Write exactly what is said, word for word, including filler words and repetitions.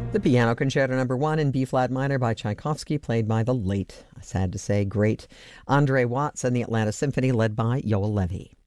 The Piano Concerto Number One in B flat minor by Tchaikovsky, played by the late, sad to say, great Andre Watts and the Atlanta Symphony, led by Yoel Levy.